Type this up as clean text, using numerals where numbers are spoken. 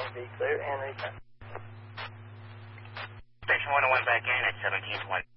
Be clear and return. Station 101 back in at 1720.